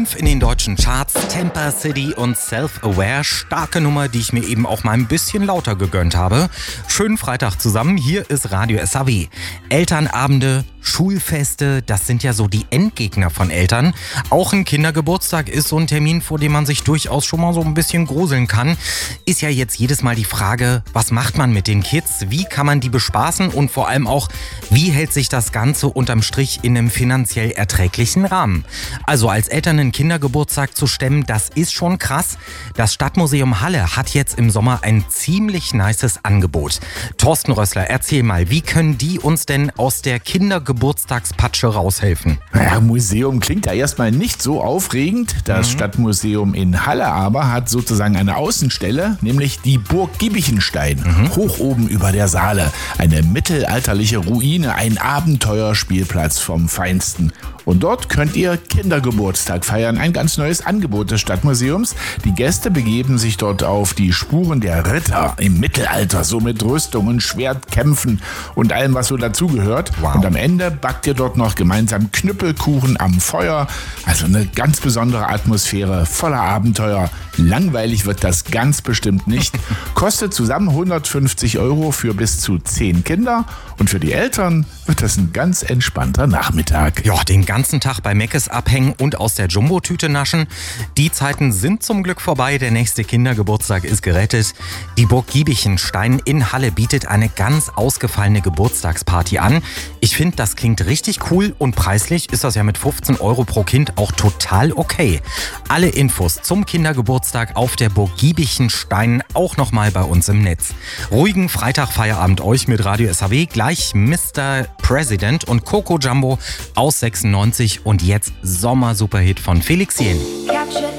In den deutschen Charts, Temper City und Self-Aware, starke Nummer, die ich mir eben auch mal ein bisschen lauter gegönnt habe. Schönen Freitag zusammen, hier ist Radio SAW. Elternabende, Schulfeste, das sind ja so die Endgegner von Eltern. Auch ein Kindergeburtstag ist so ein Termin, vor dem man sich durchaus schon mal so ein bisschen gruseln kann. Ist ja jetzt jedes Mal die Frage, was macht man mit den Kids? Wie kann man die bespaßen? Und vor allem auch, wie hält sich das Ganze unterm Strich in einem finanziell erträglichen Rahmen? Also als Eltern einen Kindergeburtstag zu stemmen, das ist schon krass. Das Stadtmuseum Halle hat jetzt im Sommer ein ziemlich nices Thorsten Rössler, erzähl mal, wie können die uns denn aus der Kindergeburtstagspatsche raushelfen? Naja, Museum klingt ja erstmal nicht so aufregend. Das Stadtmuseum in Halle aber hat sozusagen eine Außenstelle, nämlich die Burg Giebichenstein, hoch oben über der Saale. Eine mittelalterliche Ruine, ein Abenteuerspielplatz vom Feinsten. Und dort könnt ihr Kindergeburtstag feiern, ein ganz neues Angebot des Stadtmuseums. Die Gäste begeben sich dort auf die Spuren der Ritter im Mittelalter, so mit Rüstungen, Schwertkämpfen und allem, was so dazugehört. Wow. Und am Ende backt ihr dort noch gemeinsam Knüppelkuchen am Feuer. Also eine ganz besondere Atmosphäre, voller Abenteuer. Langweilig wird das ganz bestimmt nicht. Kostet zusammen 150 € für bis zu 10 Kinder. Und für die Eltern wird das ein ganz entspannter Nachmittag. Ja, den ganzen Tag bei Meckes abhängen und aus der Jumbo-Tüte naschen. Die Zeiten sind zum Glück vorbei. Der nächste Kindergeburtstag ist gerettet. Die Burg Giebichenstein in Halle bietet eine ganz ausgefallene Geburtstagsparty an. Ich finde, das klingt richtig cool und preislich ist das ja mit 15 € pro Kind auch total okay. Alle Infos zum Kindergeburtstag auf der Burg Giebichenstein auch nochmal bei uns im Netz. Ruhigen Freitagfeierabend euch mit Radio SAW. Gleich Mr. President und Coco Jumbo aus 96 und jetzt Sommer-Superhit von Felix Jähn.